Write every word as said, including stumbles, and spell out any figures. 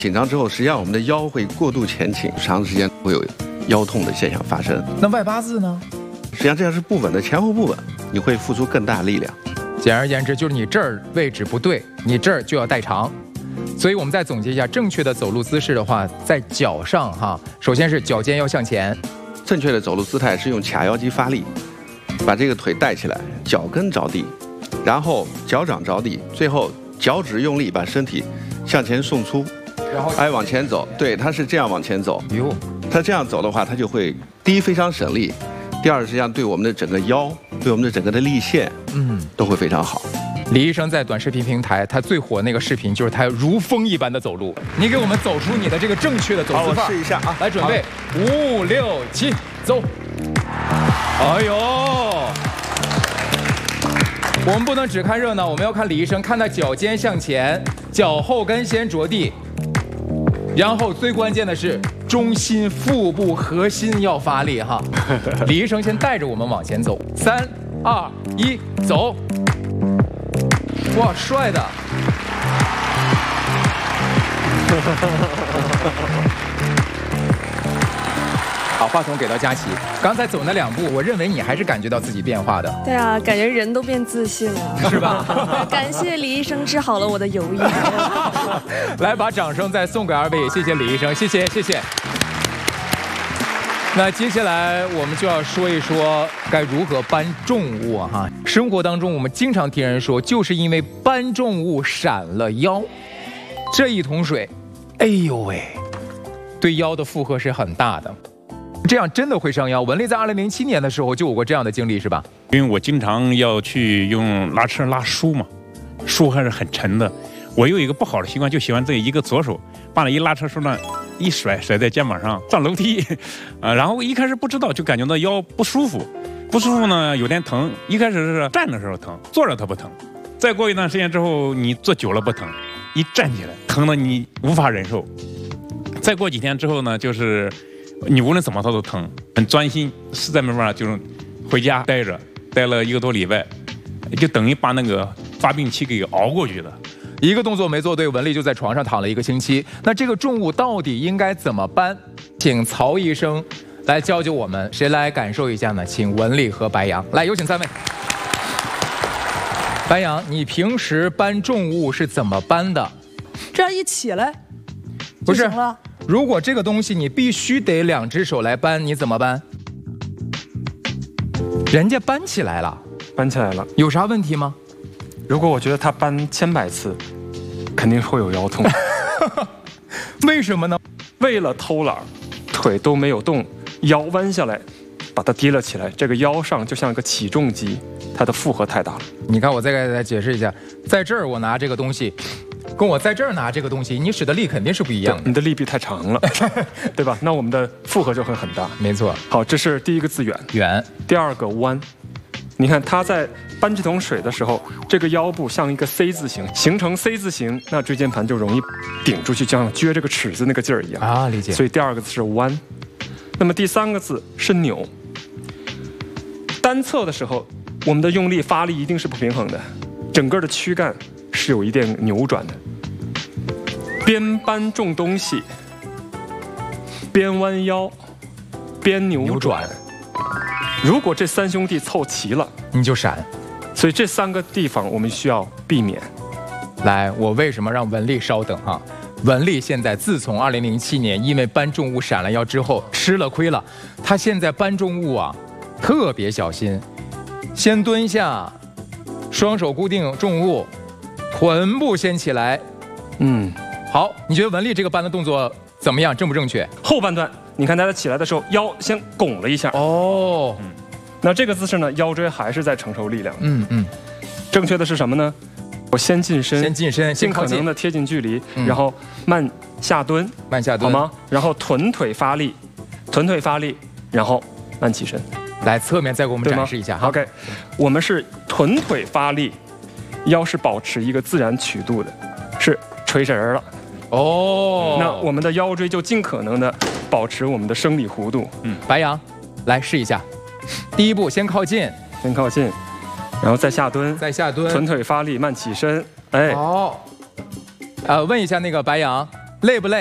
紧张之后，实际上我们的腰会过度前倾，长时间会有腰痛的现象发生。 那外八字呢？ 实际上这样是不稳的，前后不稳，你会付出更大力量。 简而言之，就是你这儿位置不对，你这儿就要代偿。所以我们再总结一下，正确的走路姿势的话，在脚上哈，首先是脚尖要向前。 正确的走路姿态是用髂腰肌发力，把这个腿带起来，脚跟着地，然后脚掌着地，最后脚趾用力把身体向前送出。然后哎，往前走，对，它是这样往前走。哟，它这样走的话，它就会第一非常省力，第二实际上对我们的整个腰，对我们的整个的力线，嗯，都会非常好。 李医生在短视频平台，他最火那个视频就是他如风一般的走路。你给我们走出你的这个正确的走姿范。 好，我试一下啊， 来准备，五六七，走。哎呦，我们不能只看热闹，我们要看李医生，看他脚尖向前，脚后跟先着地。然后最关键的是中心腹部核心要发力哈，李医生先带着我们往前走，三二一，走！哇，帅的！好，话筒给到佳琪。刚才走那两步，我认为你还是感觉到自己变化的。 对啊，感觉人都变自信了， 是吧？ 感谢李医生治好了我的犹豫。 来，把掌声再送给二位，谢谢李医生，谢谢谢谢。那接下来我们就要说一说该如何搬重物啊哈。生活当中我们经常听人说，就是因为搬重物闪了腰。这一桶水，哎呦喂，对腰的负荷是很大的。这样真的会伤腰。文丽在二零零七年的时候就有过这样的经历，是吧？ 因为我经常要去用拉车拉书嘛，书还是很沉的。我有一个不好的习惯，就喜欢这一个左手把那一拉车书呢一甩，甩在肩膀上上楼梯，啊，然后一开始不知道，就感觉到腰不舒服，不舒服呢有点疼。一开始是站的时候疼，坐着它不疼，再过一段时间之后，你坐久了不疼，一站起来疼的你无法忍受。再过几天之后呢，就是你无论怎么它都疼，很钻心，实在没办法，就是回家待着，待了一个多礼拜，就等于把那个发病期给熬过去了。 一个动作没做对，文丽就在床上躺了一个星期。那这个重物到底应该怎么搬？请曹医生来教教我们，谁来感受一下呢？请文丽和白杨来，有请三位。白杨，你平时搬重物是怎么搬的？ 这样一起来不是就行了。 如果这个东西你必须得两只手来搬，你怎么搬？人家搬起来了， 搬起来了， 有啥问题吗？ 如果我觉得他搬千百次，肯定会有腰痛。 为什么呢？ 为了偷懒，腿都没有动，腰弯下来，把它提了起来。这个腰上就像一个起重机，它的负荷太大了。 你看，我再给大家解释一下，在这儿我拿这个东西，跟我在这儿拿这个东西，你使的力肯定是不一样的。 你的力臂太长了，对吧？那我们的负荷就会很大。 没错。 好，这是第一个字远， 远。 第二个弯。你看他在搬这桶水的时候，这个腰部像一个 C 字形，形成 C 字形，那椎间盘就容易顶出去，就像撅这个尺子那个劲儿一样啊。理解。 所以第二个字是弯。那么第三个字是扭。单侧的时候，我们的用力发力一定是不平衡的，整个的躯干是有一点扭转的。边搬重东西，边弯腰，边扭转。扭转如果这三兄弟凑齐了， 你就闪。 所以这三个地方我们需要避免。 来，我为什么让文丽稍等哈？文丽现在自从二零零七年因为搬重物闪了腰之后吃了亏了，她现在搬重物啊特别小心，先蹲下，双手固定重物，臀部先起来。嗯，好，你觉得文丽这个搬的动作怎么样？正不正确？ 后半段。你看他起来的时候，腰先拱了一下。 哦， 嗯，那这个姿势呢，腰椎还是在承受力量。 嗯嗯， 正确的是什么呢？我先近身， 先近身， 尽可能的贴近距离，嗯、然后慢下蹲， 慢下蹲， 好吗？然后臀腿发力，臀腿发力，然后慢起身。 来，侧面再给我们展示一下哈。 OK， 我们是臀腿发力，腰是保持一个自然曲度的，是垂神儿了。哦，那我们的腰椎就尽可能的保持我们的生理弧度。 嗯，白杨，来试一下。第一步，先靠近， 先靠近，然后再下蹲， 再下蹲， 臀腿发力，慢起身。哎， 好。呃，问一下那个白杨， 累不累？